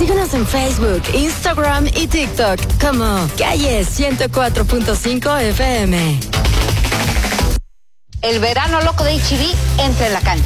Síguenos en Facebook, Instagram y TikTok como Calle 104.5 FM. El verano loco de HB entra en la cancha.